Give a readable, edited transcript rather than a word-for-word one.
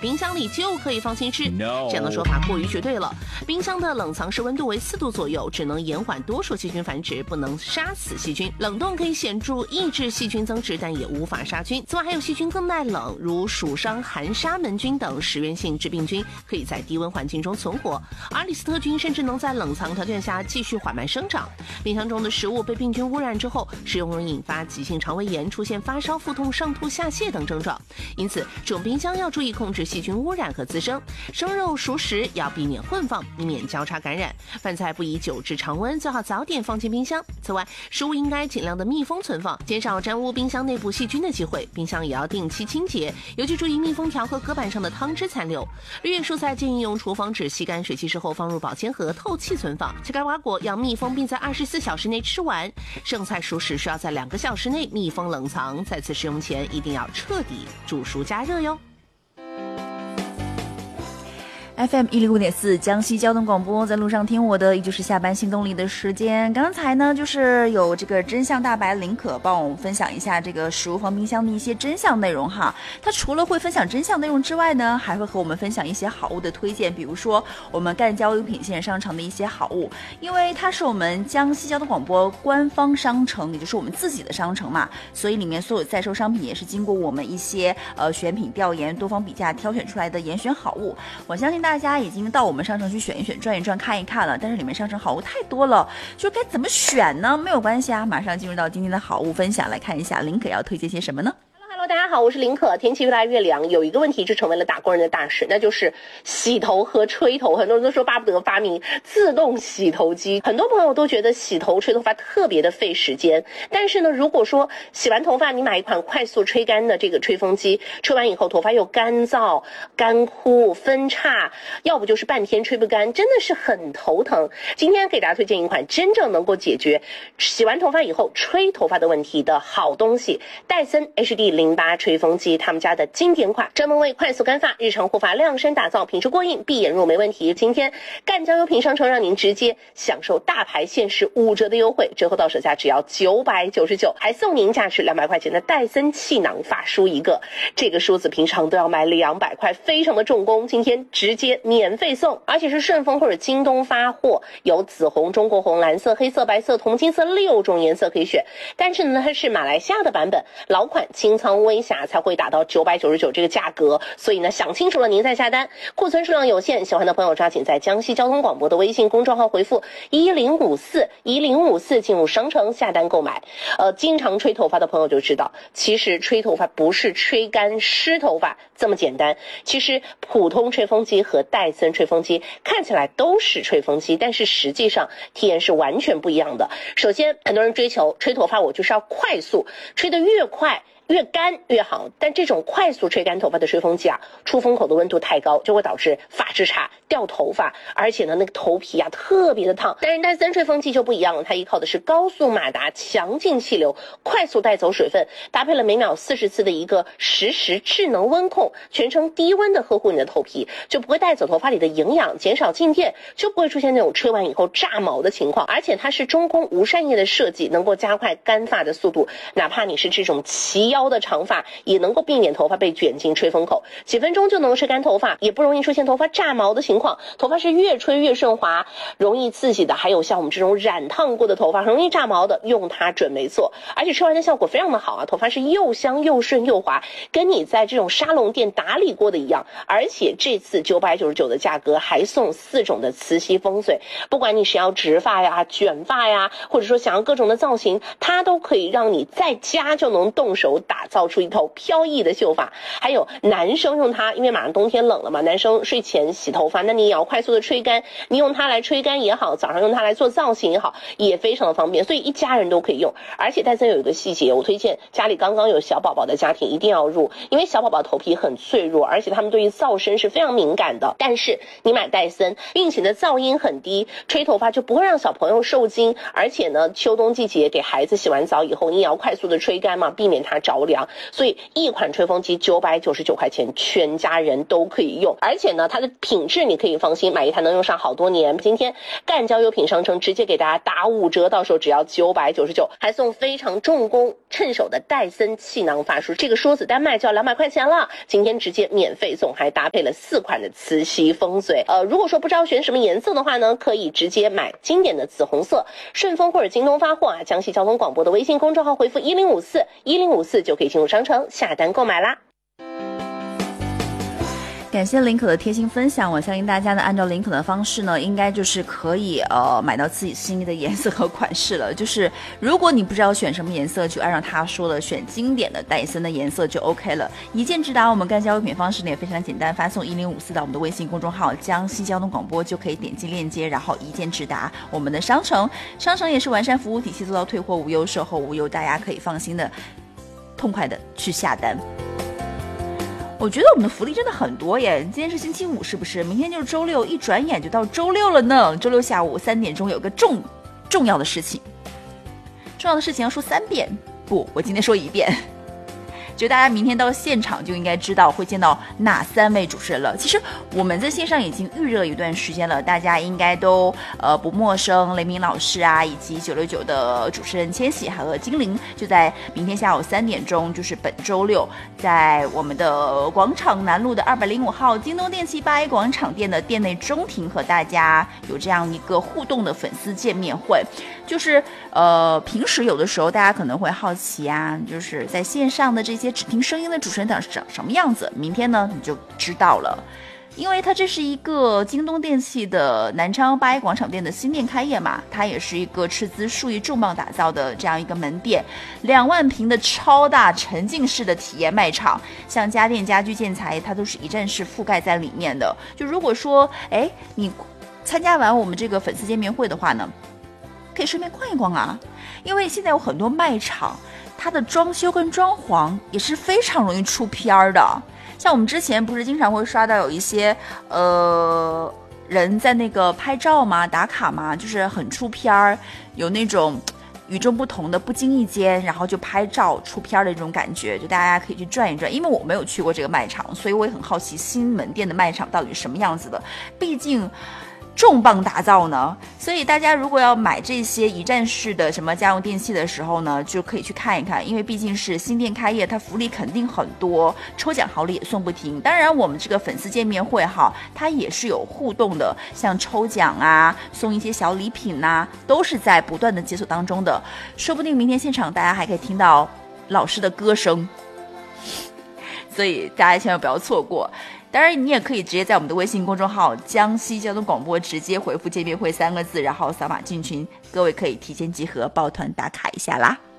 冰箱里就可以放心吃。这样的说法过于绝对了。冰箱的冷藏室温度为4度左右，只能延缓多数细菌繁殖，不能杀死细菌。冷冻可以显著抑制细菌增殖，但也无法杀菌。此外，还有细菌更耐冷，如鼠伤含沙门菌等食源性致病菌，可以在低温环境中存活。而李斯特菌甚至能在冷藏条件下继续缓慢生长。冰箱中的食物被病菌污染之后，食用容易引发急性肠胃炎，出现发烧、腹痛、上吐下泻等症状。因此，使用冰箱要注意控制细菌污染和滋生。生肉、熟食要避免混放，以免交叉感染。饭菜不宜久置常温，最好早点放进冰箱。此外，食物应该尽量的密封存放，减少沾污冰箱内部细菌的机会。冰箱也要定期清洁，尤其注意密封条和隔板上的汤汁残留。绿叶蔬菜建议用厨房纸吸干水稀释后放入保鲜盒，透气存放。吃干瓜果要密封并在24小时内吃完。剩菜熟食需要在2个小时内密封冷藏，再次使用前一定要彻底煮熟加热哟。 FM 105.4江西交通广播，在路上听我的，依旧是下班新动力的时间。刚才呢，就是有这个真相大白林可帮我们分享一下这个食物放冰箱的一些真相内容哈。他除了会分享真相内容之外呢，还会和我们分享一些好物的推荐，比如说我们赣交优品线商城的一些好物，因为它是我们江西交通广播官方商城，也就是我们自己的商城嘛，所以里面所有在售商品也是经过我们一些选品调研、多方比价挑选出来的严选好物。我相信大家已经到我们商城去选一选、转一转、看一看了，但是里面商城好物太多了，就该怎么选呢？没有关系啊，马上进入到今天的好物分享，来看一下林可要推荐些什么呢 ？Hello， 大家好，我是林可。天气越来越凉，有一个问题就成为了打工人的大事，那就是洗头和吹头。很多人都说巴不得发明自动洗头机，很多朋友都觉得洗头吹头发特别的费时间。但是呢，如果说洗完头发你买一款快速吹干的这个吹风机，吹完以后头发又干燥、干枯、分叉，要不就是半天吹不干，真的是很头疼。今天给大家推荐一款真正能够解决洗完头发以后吹头发的问题的好东西——戴森 HD08吹风机，他们家的经典款，专门为快速干发、日常护发量身打造，品质过硬，闭眼入没问题。今天赣交优品商城让您直接享受大牌限时5折的优惠，折后到手价只要999，还送您价值200块钱的戴森气囊发梳一个。这个梳子平常都要卖200块，非常的重工，今天直接免费送，而且是顺丰或者京东发货，有紫红、中国红、蓝色、黑色、白色、铜金色6种颜色可以选。但是呢，它是马来西亚的版本，老款清仓微瑕才会达到999这个价格，所以呢，想清楚了您再下单。库存数量有限，喜欢的朋友抓紧在江西交通广播的微信公众号回复1054进入商城下单购买。经常吹头发的朋友就知道，其实吹头发不是吹干湿头发这么简单。其实普通吹风机和戴森吹风机看起来都是吹风机，但是实际上体验是完全不一样的。首先，很多人追求吹头发我就是要快速，吹得越快越干越好，但这种快速吹干头发的吹风机啊，出风口的温度太高，就会导致发质差、掉头发，而且呢，那个头皮啊特别的烫。但是戴森吹风机就不一样了，它依靠的是高速马达、强劲气流，快速带走水分，搭配了每秒40次的一个实时智能温控，全程低温的呵护你的头皮，就不会带走头发里的营养，减少静电，就不会出现那种吹完以后炸毛的情况。而且它是中空无扇叶的设计，能够加快干发的速度，哪怕你是这种齐腰的长发，也能够避免头发被卷进吹风口，几分钟就能吹干头发，也不容易出现头发炸毛的情况。头发是越吹越顺滑，容易刺激的，还有像我们这种染烫过的头发，很容易炸毛的，用它准没错。而且吹完的效果非常的好啊，头发是又香又顺又滑，跟你在这种沙龙店打理过的一样。而且这次999的价格还送4种的磁吸风水，不管你是要直发呀、卷发呀，或者说想要各种的造型，它都可以让你在家就能动手打造出一头飘逸的秀发。还有男生用它，因为马上冬天冷了嘛，男生睡前洗头发，那你也要快速的吹干，你用它来吹干也好，早上用它来做造型也好，也非常的方便，所以一家人都可以用。而且戴森有一个细节，我推荐家里刚刚有小宝宝的家庭一定要入，因为小宝宝头皮很脆弱，而且他们对于噪声是非常敏感的。但是你买戴森，并且呢噪音很低，吹头发就不会让小朋友受惊。而且呢，秋冬季节给孩子洗完澡以后，你也要快速的吹干嘛，避免它着着凉，所以一款吹风机999块钱，全家人都可以用，而且呢，它的品质你可以放心，买一台能用上好多年。今天赣交优品商城直接给大家打5折，到时候只要999，还送非常重工趁手的戴森气囊发梳，这个梳子单卖就要200块钱了，今天直接免费送，还搭配了4款的磁吸风嘴。如果说不知道选什么颜色的话呢，可以直接买经典的紫红色，顺丰或者京东发货啊，江西交通广播的微信公众号回复1054就可以进入商城下单购买啦。 感谢林可的贴心分享，我相信大家呢按照林可的方式呢，应该就是可以买到自己心仪的颜色和款式了。就是如果你不知道选什么颜色，就按照他说的选经典的戴森的颜色就 OK 了，一键直达。我们赣交优品方式呢也非常简单，发送1054到我们的微信公众号江西交通广播，就可以点击链接，然后一键直达我们的商城。商城也是完善服务体系，做到退货无忧，售后无忧，大家可以放心的痛快的去下单。我觉得我们的福利真的很多耶，今天是星期五是不是？明天就是周六，一转眼就到周六了呢。周六下午3点钟有个重要的事情，重要的事情要说3遍，不，我今天说1遍。就大家明天到现场就应该知道会见到哪3位主持人了。其实我们在线上已经预热了一段时间了，大家应该都不陌生，雷鸣老师啊，以及969的主持人千玺还有精灵，就在明天下午3点钟，就是本周六，在我们的广场南路的205号京东电器8A 广场店的店内中庭，和大家有这样一个互动的粉丝见面会。就是平时有的时候大家可能会好奇啊，就是在线上的这些只听声音的主持人长什么样子，明天呢你就知道了。因为它这是一个京东电器的南昌8A 广场店的新店开业嘛，它也是一个斥资数亿重磅打造的这样一个门店，2万平的超大沉浸式的体验卖场，像家电家居建材它都是一站式覆盖在里面的。就如果说你参加完我们这个粉丝见面会的话呢，可以顺便逛一逛啊，因为现在有很多卖场它的装修跟装潢也是非常容易出片的。像我们之前不是经常会刷到有一些人在那个拍照嘛，打卡嘛，就是很出片，有那种与众不同的，不经意间然后就拍照出片的这种感觉，就大家可以去转一转。因为我没有去过这个卖场，所以我也很好奇新门店的卖场到底是什么样子的，毕竟重磅打造呢，所以大家如果要买这些一站式的什么家用电器的时候呢，就可以去看一看，因为毕竟是新店开业，它福利肯定很多，抽奖好礼也送不停。当然我们这个粉丝见面会哈，它也是有互动的，像抽奖啊，送一些小礼品啊，都是在不断的解锁当中的，说不定明天现场大家还可以听到老师的歌声，所以大家千万不要错过。当然你也可以直接在我们的微信公众号江西交通广播直接回复见面会3个字，然后扫码进群，各位可以提前集合抱团打卡一下啦。